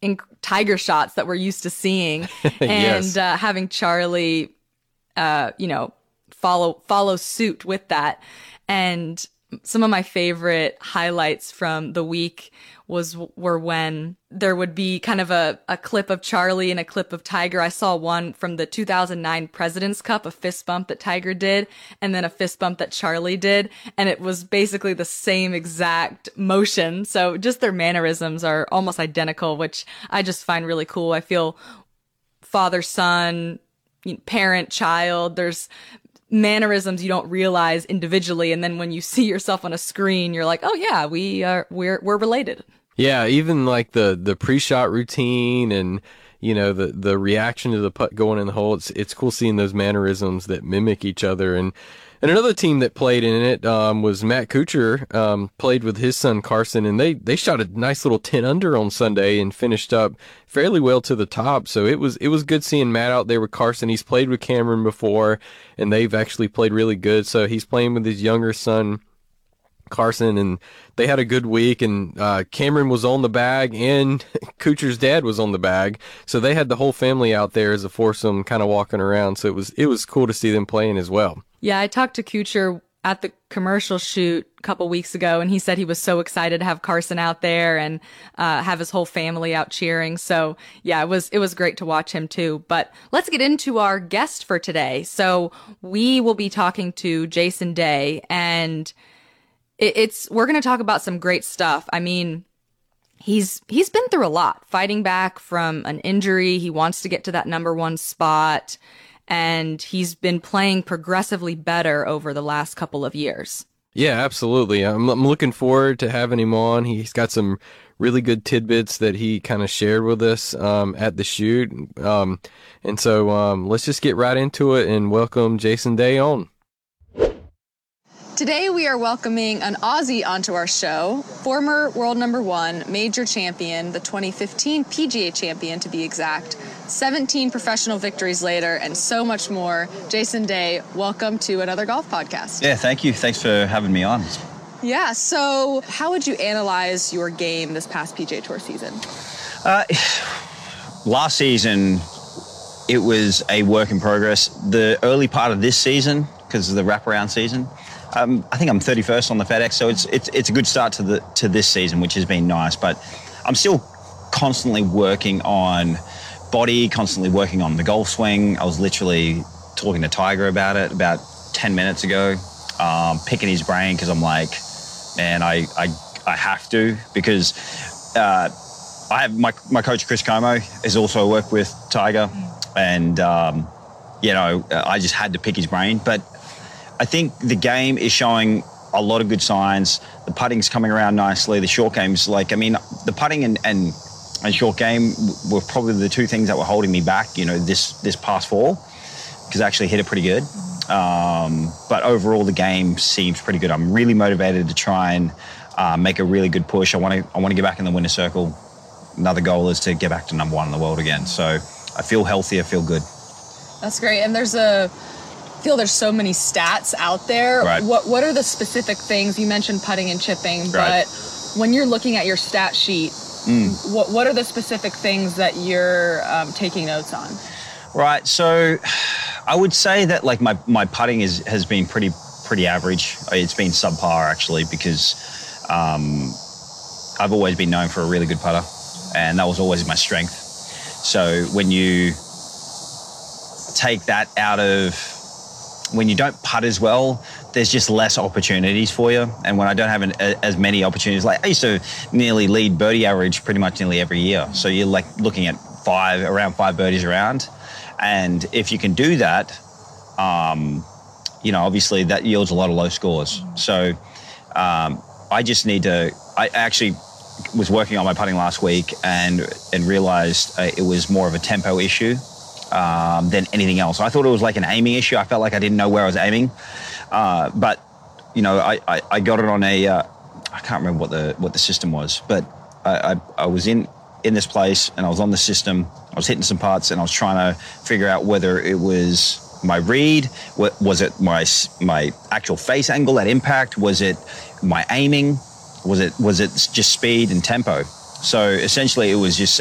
tiger shots that we're used to seeing, Yes. and having Charlie, follow suit with that. And some of my favorite highlights from the week were when there would be kind of a clip of Charlie and a clip of Tiger. I saw one from the 2009 President's Cup, a fist bump that Tiger did, and then a fist bump that Charlie did. And it was basically the same exact motion. So just their mannerisms are almost identical, which I just find really cool. I feel father, son, parent, child, there's mannerisms you don't realize individually, and then when you see yourself on a screen, you're like, oh yeah, we're related. Yeah, even like the pre-shot routine and the reaction to the putt going in the hole. It's cool seeing those mannerisms that mimic each other. And another team that played in it was Matt Kuchar, played with his son Carson, and they shot a nice little 10 under on Sunday and finished up fairly well to the top. So it was good seeing Matt out there with Carson. He's played with Cameron before, and they've actually played really good. So he's playing with his younger son Carson, and they had a good week, and Cameron was on the bag and Kuchar's dad was on the bag, so they had the whole family out there as a foursome kind of walking around. So it was cool to see them playing as well. Yeah, I talked to Kuchar at the commercial shoot a couple weeks ago, and he said he was so excited to have Carson out there and have his whole family out cheering. So yeah, it was great to watch him too. But let's get into our guest for today. So we will be talking to Jason Day, and we're going to talk about some great stuff. I mean, he's been through a lot, fighting back from an injury. He wants to get to that number one spot, and he's been playing progressively better over the last couple of years. Yeah, absolutely. I'm looking forward to having him on. He's got some really good tidbits that he kind of shared with us at the shoot. And so let's just get right into it and welcome Jason Day on. Today we are welcoming an Aussie onto our show, former world number one, major champion, the 2015 PGA champion to be exact, 17 professional victories later, and so much more. Jason Day, welcome to another golf podcast. Yeah, thank you. Thanks for having me on. Yeah, so how would you analyze your game this past PGA Tour season? Last season, it was a work in progress. The early part of this season, because of the wraparound season, I think I'm 31st on the FedEx, so it's a good start to this season, which has been nice. But I'm still constantly working on body, constantly working on the golf swing. I was literally talking to Tiger about it about 10 minutes ago, picking his brain because I'm like, man, I have to, because I have my coach Chris Como has also worked with Tiger, and I just had to pick his brain. But I think the game is showing a lot of good signs. The putting's coming around nicely. The short game's the putting and short game were probably the two things that were holding me back, this past fall, because I actually hit it pretty good. But overall, the game seems pretty good. I'm really motivated to try and make a really good push. I want to get back in the winner's circle. Another goal is to get back to number one in the world again. So I feel healthy. I feel good. That's great. And there's so many stats out there. Right. What are the specific things? You mentioned putting and chipping, Right. but when you're looking at your stat sheet, what are the specific things that you're taking notes on? Right. So I would say that my putting has been pretty average. It's been subpar actually, because I've always been known for a really good putter, and that was always my strength. So when you take that out of, when you don't putt as well, there's just less opportunities for you. And when I don't have as many opportunities, like I used to nearly lead birdie average pretty much nearly every year. So you're looking at around five birdies around. And if you can do that, obviously that yields a lot of low scores. So I just need to, I actually was working on my putting last week and realized it was more of a tempo issue than anything else. I thought it was like an aiming issue. I felt like I didn't know where I was aiming. But I got it on I can't remember what the system was, but I was in this place and I was on the system. I was hitting some putts and I was trying to figure out whether it was my read, was it my actual face angle at impact, was it my aiming, was it just speed and tempo. So essentially it was just